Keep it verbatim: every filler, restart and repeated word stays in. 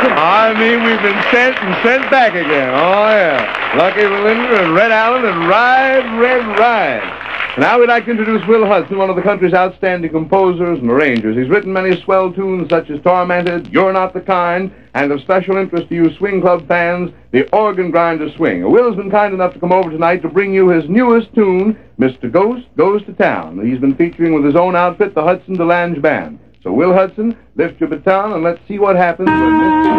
I mean, we've been sent and sent back again. Oh, yeah. Lucky Belinda and Red Allen and Ride, Red, Ride. Now we'd like to introduce Will Hudson, one of the country's outstanding composers and arrangers. He's written many swell tunes such as Tormented, You're Not the Kind, and of special interest to you swing club fans, the Organ Grinder Swing. Will's been kind enough to come over tonight to bring you his newest tune, Mister Ghost Goes to Town. He's been featuring with his own outfit, the Hudson DeLange Band. So, Will Hudson, lift your baton and let's see what happens when Mister